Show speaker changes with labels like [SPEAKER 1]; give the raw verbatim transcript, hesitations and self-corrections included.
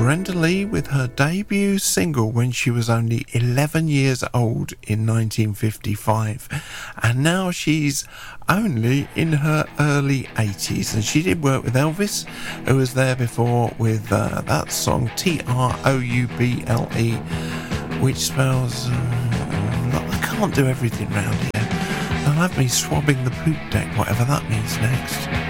[SPEAKER 1] Brenda Lee with her debut single when she was only eleven years old in nineteen fifty-five, and now she's only in her early eighties, and she did work with Elvis, who was there before with uh, that song T R O U B L E, which spells uh, I can't do everything round here. They'll have me swabbing the poop deck, whatever that means next.